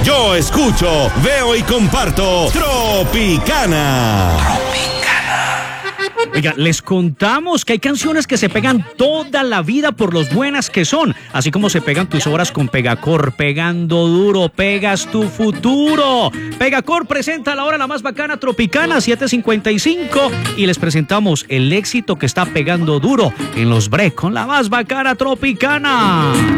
Yo escucho, veo y comparto Tropicana. Oiga, les contamos que hay canciones que se pegan toda la vida por los buenas que son, así como se pegan tus obras con Pegacor. Pegando duro, pegas tu futuro. Pegacor presenta la hora la más bacana Tropicana 7:55 y les presentamos el éxito que está pegando duro en los break con la más bacana Tropicana.